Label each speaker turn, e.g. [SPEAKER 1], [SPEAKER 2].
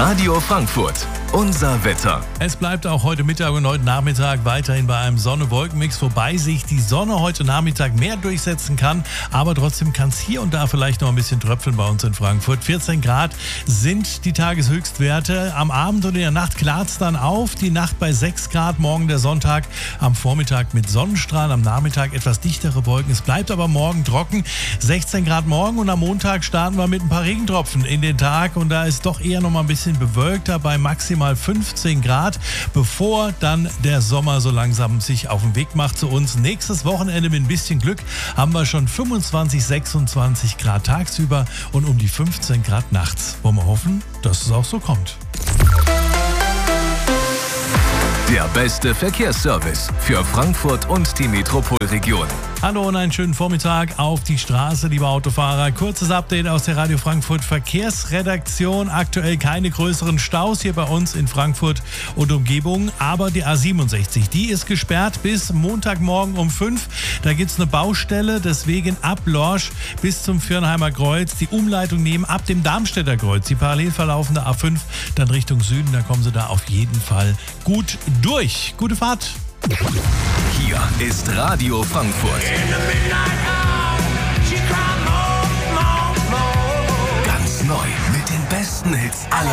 [SPEAKER 1] Radio Frankfurt, unser Wetter.
[SPEAKER 2] Es bleibt auch heute Mittag und heute Nachmittag weiterhin bei einem Sonne-Wolken-Mix, wobei sich die Sonne heute Nachmittag mehr durchsetzen kann, aber trotzdem kann es hier und da vielleicht noch ein bisschen tröpfeln bei uns in Frankfurt. 14 Grad sind die Tageshöchstwerte. Am Abend und in der Nacht klart es dann auf. Die Nacht bei 6 Grad, morgen der Sonntag, am Vormittag mit Sonnenstrahlen, am Nachmittag etwas dichtere Wolken. Es bleibt aber morgen trocken. 16 Grad morgen und am Montag starten wir mit ein paar Regentropfen in den Tag und da ist doch eher noch mal ein bisschen bewölkter bei maximal 15 Grad, bevor dann der Sommer so langsam sich auf den Weg macht zu uns. Nächstes Wochenende mit ein bisschen Glück haben wir schon 25, 26 Grad tagsüber und um die 15 Grad nachts. Wollen wir hoffen, dass es auch so kommt.
[SPEAKER 1] Der beste Verkehrsservice für Frankfurt und die Metropolregion.
[SPEAKER 2] Hallo und einen schönen Vormittag auf die Straße, liebe Autofahrer. Kurzes Update aus der Radio Frankfurt Verkehrsredaktion. Aktuell keine größeren Staus hier bei uns in Frankfurt und Umgebung. Aber die A67, die ist gesperrt bis Montagmorgen um 5. Da gibt es eine Baustelle, deswegen ab Lorsch bis zum Fürnheimer Kreuz. Die Umleitung nehmen ab dem Darmstädter Kreuz. Die parallel verlaufende A5 dann Richtung Süden. Da kommen Sie da auf jeden Fall gut durch. Gute Fahrt.
[SPEAKER 1] Hier ist Radio Frankfurt. Ganz neu mit den besten Hits aller